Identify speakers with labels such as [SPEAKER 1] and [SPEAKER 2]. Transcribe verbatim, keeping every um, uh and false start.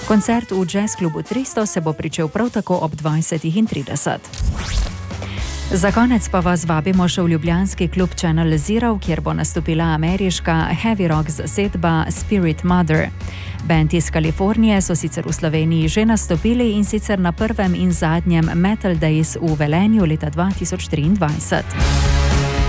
[SPEAKER 1] Koncert v Jazz klubu tristo se bo pričel prav tako ob dvajsetih trideset. Za konec pa vas vabimo še v ljubljanski klub Channel Zero, kjer bo nastopila ameriška heavy rock zasedba Spirit Mother. Band iz Kalifornije so sicer v Sloveniji že nastopili in sicer na prvem in zadnjem Metal Days v Velenju leta dva tisoč triindvajset.